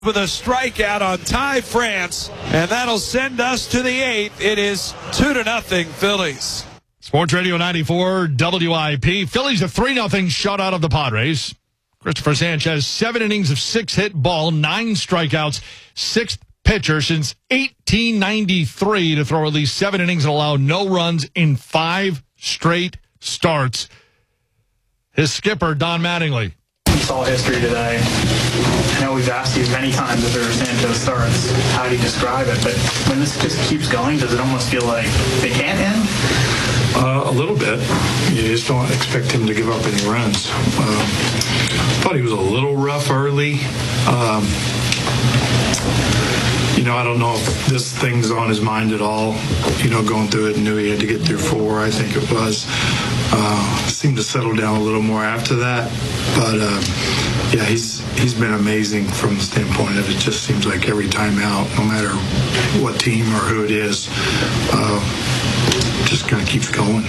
with a strikeout on Ty France, and that'll send us to the 8th. It is 2-0 Phillies. Sports Radio 94 WIP. Phillies a 3-0 shutout of the Padres. Christopher Sanchez, 7 innings of 6-hit ball, 9 strikeouts, 6th pitcher since 1893 to throw at least 7 innings and allow no runs in 5 straight starts. His skipper, Don Mattingly. We saw history today. I know we've asked you many times if there's Sanchez starts, how do you describe it? But when this just keeps going, does it almost feel like they can't end? A little bit. You just don't expect him to give up any runs. Thought he was a little rough early. I don't know if this thing's on his mind at all. Going through it, knew he had to get through 4, I think it was. Seemed to settle down a little more after that. But, he's been amazing from the standpoint of it just seems like every time out, no matter what team or who it is, just kind of keeps going.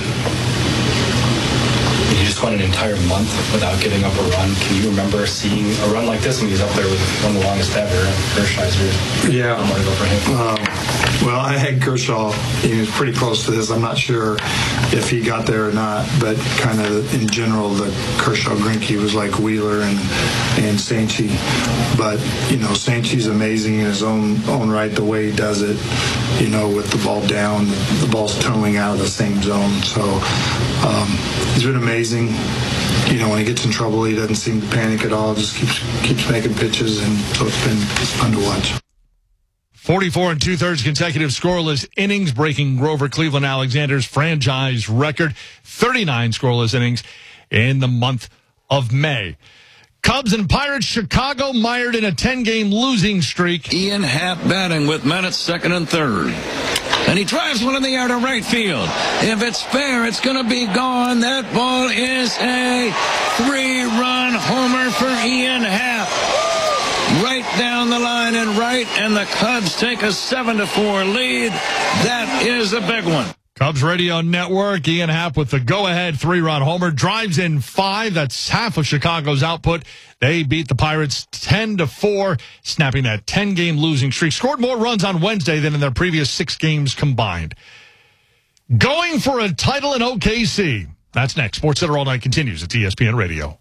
You just went an entire month without giving up a run. Can you remember seeing a run like this when he's up there with one of the longest ever? Hershiser. Yeah. I'm going to go for him. Well, I had Kershaw. He was pretty close to this. I'm not sure if he got there or not, but kind of in general, the Kershaw-Greinke was like Wheeler and Sanchez. But, Sanchez amazing in his own right, the way he does it, with the ball down, the ball's tunneling out of the same zone. So he's been amazing. When he gets in trouble, he doesn't seem to panic at all, just keeps making pitches, and so it's fun to watch. 44 2/3 consecutive scoreless innings, breaking Grover Cleveland Alexander's franchise record. 39 scoreless innings in the month of May. Cubs and Pirates, Chicago mired in a 10-game losing streak. Ian Happ batting with men at second and third. And he drives one in the air to right field. If it's fair, it's going to be gone. That ball is a 3-run homer for Ian Happ. Right down the line and right, and the Cubs take a 7-4 lead. That is a big one. Cubs Radio Network, Ian Happ with the go-ahead 3-run homer. Drives in 5. That's half of Chicago's output. They beat the Pirates 10-4, snapping that 10-game losing streak. Scored more runs on Wednesday than in their previous 6 games combined. Going for a title in OKC. That's next. Sports Center All Night continues at ESPN Radio.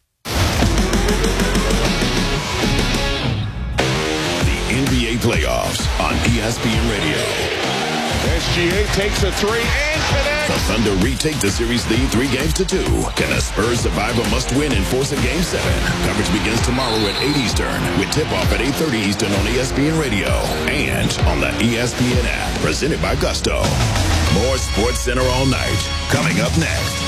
NBA playoffs on ESPN Radio. SGA takes a 3 and connects. The Thunder retake the series lead 3-2. Can the Spurs survive a must-win and force a Game 7? Coverage begins tomorrow at 8 Eastern with tip-off at 8:30 Eastern on ESPN Radio and on the ESPN app. Presented by Gusto. More Sports Center all night. Coming up next.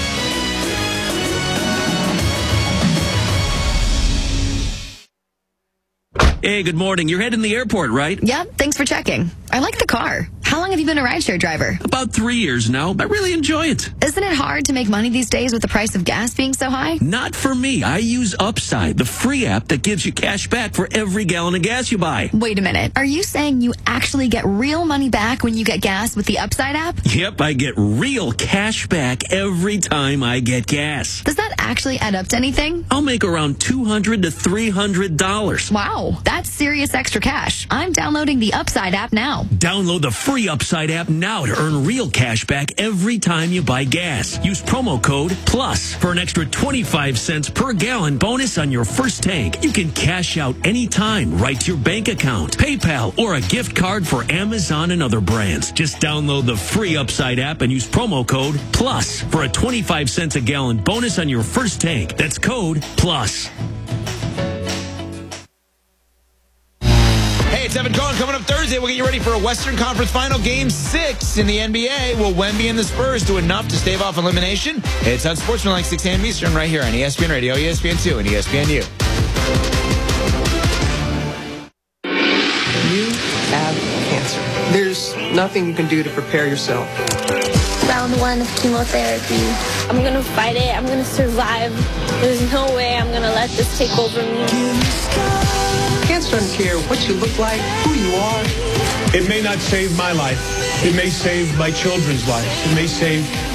Hey, good morning. You're heading to the airport, right? Yep, thanks for checking. I like the car. How long have you been a rideshare driver? About 3 years now. I really enjoy it. Isn't it hard to make money these days with the price of gas being so high? Not for me. I use Upside, the free app that gives you cash back for every gallon of gas you buy. Wait a minute. Are you saying you actually get real money back when you get gas with the Upside app? Yep, I get real cash back every time I get gas. Does that actually add up to anything? I'll make around $200 to $300. Wow, that's serious extra cash. I'm downloading the Upside app now. Download the free Upside app now to earn real cash back every time you buy gas. Use promo code PLUS for an extra 25 cents per gallon bonus on your first tank. You can cash out anytime right to your bank account, PayPal, or a gift card for Amazon and other brands. Just download the free Upside app and use promo code PLUS for a 25 cents a gallon bonus on your first tank. That's code PLUS. Hey, it's Evan Cohen. Coming up Thursday, we'll get you ready for a Western Conference Final Game 6 in the NBA. Will Wemby and the Spurs do enough to stave off elimination? It's on Sportsmanlike 6 a.m. Eastern right here on ESPN Radio, ESPN2, and ESPNU. You have cancer. There's nothing you can do to prepare yourself. Round 1 of chemotherapy. I'm going to fight it. I'm going to survive. There's no way I'm going to let this take over me. Cancer doesn't care what you look like, who you are. It may not save my life. It may save my children's lives. It may save